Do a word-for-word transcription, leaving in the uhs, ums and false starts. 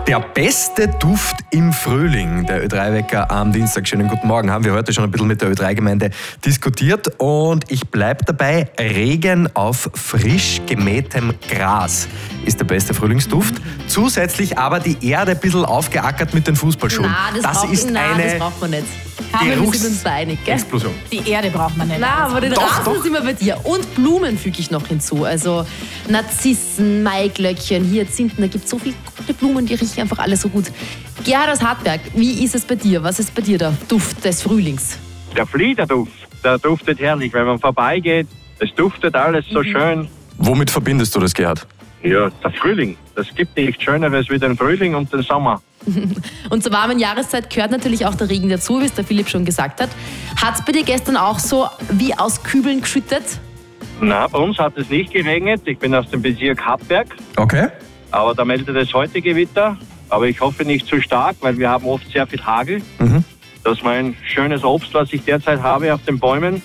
Der beste Duft im Frühling, der Ö drei Wecker am Dienstag. Schönen guten Morgen. Haben wir heute schon ein bisschen mit der Ö drei Gemeinde diskutiert und ich bleibe dabei, Regen auf frisch gemähtem Gras ist der beste Frühlingsduft. Zusätzlich aber die Erde ein bisschen aufgeackert mit den Fußballschuhen. Nein, das, das braucht, ist nein, eine das braucht man nicht. Haben wir sind uns da einig, gell? Explosion. Die Erde braucht man nicht. Nein, aber den Doch, Rasen doch. sind wir bei dir. Und Blumen füge ich noch hinzu. Also Narzissen, Maiglöckchen, Hyazinthen, da gibt es so viele gute Blumen, die riechen einfach alle so gut. Gerhard aus Hartberg, wie ist es bei dir? Was ist bei dir der Duft des Frühlings? Der Fliederduft, der duftet herrlich, wenn man vorbeigeht. Es duftet alles so schön. Womit verbindest du das, Gerhard? Ja, der Frühling. Das gibt nichts Schöneres wie den Frühling und den Sommer. Und zur warmen Jahreszeit gehört natürlich auch der Regen dazu, wie es der Philipp schon gesagt hat. Hat es bei dir gestern auch so wie aus Kübeln geschüttet? Na, bei uns hat es nicht geregnet. Ich bin aus dem Bezirk Hartberg. Okay. Aber da meldet es heute Gewitter. Aber ich hoffe nicht zu stark, weil wir haben oft sehr viel Hagel. Mhm. Das ist mein schönes Obst, was ich derzeit habe auf den Bäumen.